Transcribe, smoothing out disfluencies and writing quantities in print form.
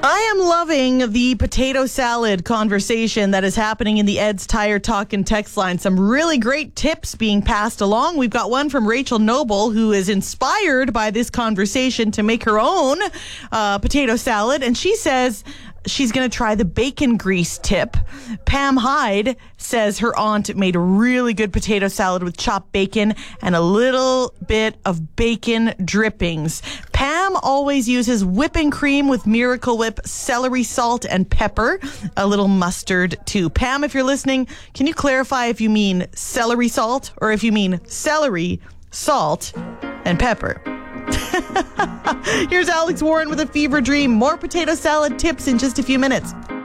I am loving the potato salad conversation that is happening in the Ed's Tire Talk and text line. Some really great tips being passed along. We've got one from Rachel Noble, who is inspired by this conversation to make her own potato salad. And she says she's going to try the bacon grease tip. Pam Hyde says her aunt made a really good potato salad with chopped bacon and a little bit of bacon drippings. Pam always uses whipping cream with Miracle Whip, celery salt, and pepper. A little mustard, too. Pam, if you're listening, can you clarify if you mean celery salt or if you mean celery, salt, and pepper? Here's Alex Warren with a fever dream. More potato salad tips in just a few minutes.